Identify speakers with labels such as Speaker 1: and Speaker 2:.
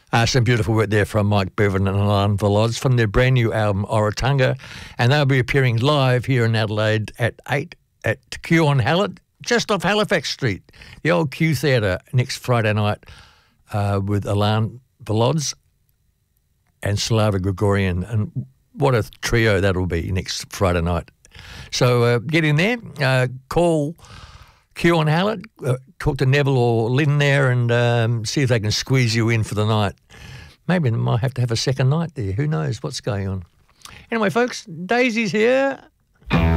Speaker 1: Some beautiful work there from Mike Bevan and Alan Veloz from their brand new album Oratunga, and they'll be appearing live here in Adelaide at 8 at Q on Hallett, just off Halifax Street, the old Q Theatre, next Friday night with Alan Veloz and Slava Gregorian, and what a trio that'll be next Friday night. So get in there, call Q on Hallett, talk to Neville or Lynn there and see if they can squeeze you in for the night. Maybe they might have to have a second night there. Who knows what's going on? Anyway, folks, Daisy's here.